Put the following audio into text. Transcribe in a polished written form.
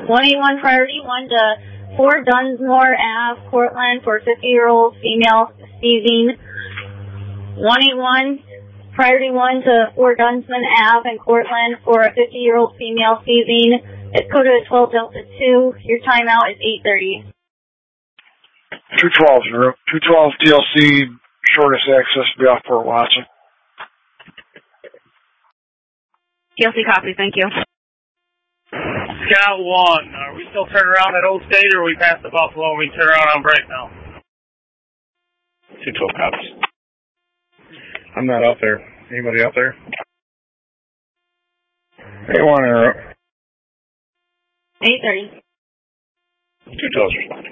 181 priority 1 to 4 Dunsmore Ave, Cortland, for a 50-year-old female seizing. 181 priority 1 to 4 Dunsmore Ave in Cortland for a 50-year-old female seizing. It's coded as 12 Delta 2. Your timeout is 8:30. 212 DLC, shortest access to be off Port Watson. DLC copy, thank you. Scout 1, are we still turning around at Old State, or are we past the Buffalo and we turn around on break now? 212 copies. I'm not out there. Anybody out there? Hey, 1 Arrow. 8:30. 212's respond.